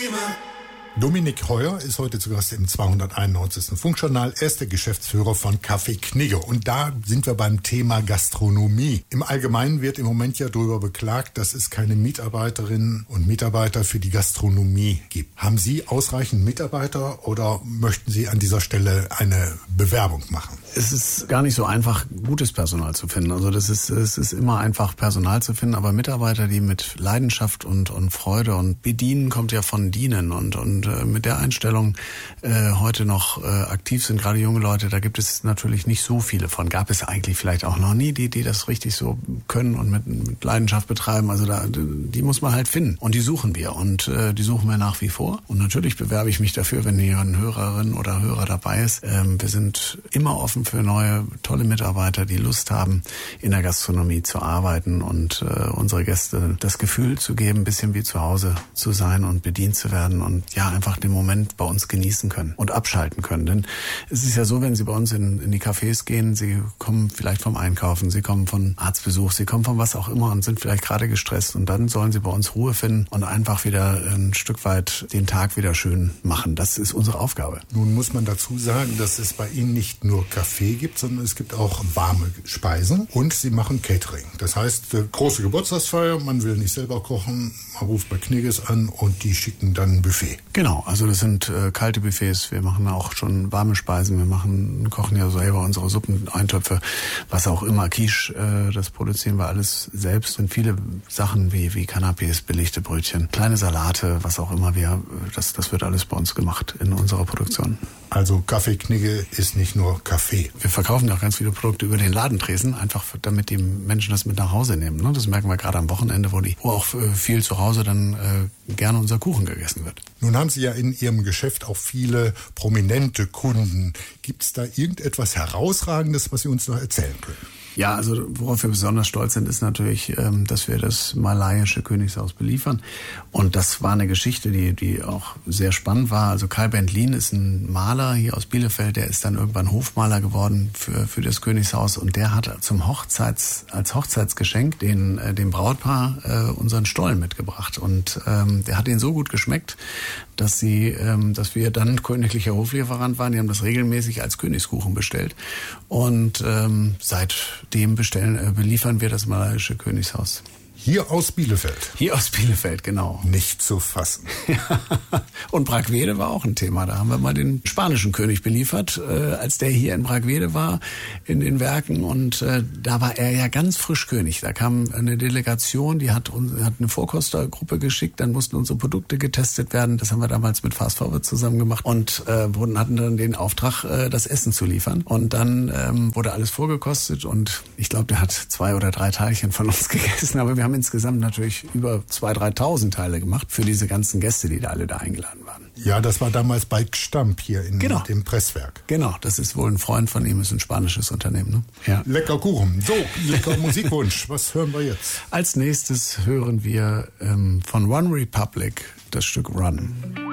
Dominik Heuer ist heute zu Gast im 291. Funkjournal. Er ist der Geschäftsführer von Café Knigge. Und da sind wir beim Thema Gastronomie. Im Allgemeinen wird im Moment ja darüber beklagt, dass es keine Mitarbeiterinnen und Mitarbeiter für die Gastronomie gibt. Haben Sie ausreichend Mitarbeiter oder möchten Sie an dieser Stelle eine Bewerbung machen? Es ist gar nicht so einfach, gutes Personal zu finden. Also es ist immer einfach, Personal zu finden, aber Mitarbeiter, die mit Leidenschaft und Freude und bedienen, kommt ja von dienen und mit der Einstellung heute noch aktiv sind, gerade junge Leute, da gibt es natürlich nicht so viele von. Gab es eigentlich vielleicht auch noch nie, die das richtig so können und mit Leidenschaft betreiben. Also die muss man halt finden. Und die suchen wir. Und die suchen wir nach wie vor. Und natürlich bewerbe ich mich dafür, wenn hier eine Hörerin oder Hörer dabei ist. Wir sind immer offen für neue, tolle Mitarbeiter, die Lust haben, in der Gastronomie zu arbeiten und unsere Gäste das Gefühl zu geben, ein bisschen wie zu Hause zu sein und bedient zu werden und ja, einfach den Moment bei uns genießen können und abschalten können. Denn es ist ja so, wenn Sie bei uns in die Cafés gehen, Sie kommen vielleicht vom Einkaufen, Sie kommen von Arztbesuch, Sie kommen von was auch immer und sind vielleicht gerade gestresst und dann sollen Sie bei uns Ruhe finden und einfach wieder ein Stück weit den Tag wieder schön machen. Das ist unsere Aufgabe. Nun muss man dazu sagen, dass es bei Ihnen nicht nur Kaffee gibt, sondern es gibt auch warme Speisen und Sie machen Catering. Das heißt, große Geburtstagsfeier, man will nicht selber kochen, man ruft bei Knigges an und die schicken dann ein Buffet. Genau, also das sind kalte Buffets, wir machen auch schon warme Speisen, wir kochen ja selber unsere Suppen, Eintöpfe, was auch immer, Quiche, das produzieren wir alles selbst und viele Sachen wie Canapés, belegte Brötchen, kleine Salate, was auch immer das wird alles bei uns gemacht in unserer Produktion. Also Café Knigge ist nicht nur Kaffee. Wir verkaufen ja auch ganz viele Produkte über den Ladentresen, einfach damit die Menschen das mit nach Hause nehmen. Ne? Das merken wir gerade am Wochenende, wo auch viel zu Hause dann gerne unser Kuchen gegessen wird. Nun haben Sie ja in Ihrem Geschäft auch viele prominente Kunden. Gibt es da irgendetwas Herausragendes, was Sie uns noch erzählen können? Ja, also worauf wir besonders stolz sind, ist natürlich, dass wir das malaiische Königshaus beliefern. Und das war eine Geschichte, die auch sehr spannend war. Also Kai Bentlin ist ein Maler hier aus Bielefeld, der ist dann irgendwann Hofmaler geworden für das Königshaus. Und der hat als Hochzeitsgeschenk dem Brautpaar unseren Stollen mitgebracht. Und der hat ihnen so gut geschmeckt, dass wir dann königlicher Hoflieferant waren. Die haben das regelmäßig als Königskuchen bestellt. Und seitdem beliefern wir das malaiische Königshaus. Hier aus Bielefeld? Hier aus Bielefeld, genau. Nicht zu fassen. Und Bragwede war auch ein Thema. Da haben wir mal den spanischen König beliefert, als der hier in Bragwede war, in den Werken. Und da war er ja ganz frisch König. Da kam eine Delegation, die hat eine Vorkostergruppe geschickt. Dann mussten unsere Produkte getestet werden. Das haben wir damals mit Fast Forward zusammen gemacht. Und hatten dann den Auftrag, das Essen zu liefern. Und dann wurde alles vorgekostet. Und ich glaube, der hat 2 oder 3 Teilchen von uns gegessen. Aber wir haben insgesamt natürlich über 2.000, 3.000 Teile gemacht für diese ganzen Gäste, die da alle eingeladen waren. Ja, das war damals bei Stamp hier in dem Presswerk. Genau, das ist wohl ein Freund von ihm, ist ein spanisches Unternehmen. Ne? Ja. Lecker Kuchen. So, lecker Musikwunsch. Was hören wir jetzt? Als nächstes hören wir von One Republic das Stück Run.